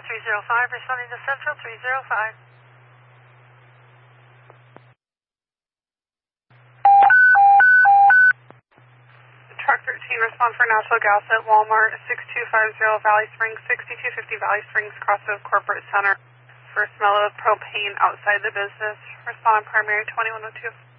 305, responding to Central 305. Truck 13, respond for natural gas at Walmart, 6250 Valley Springs, 6250 Valley Springs, Crossroads Corporate Center. For smell of propane outside the business. Respond primary 2102.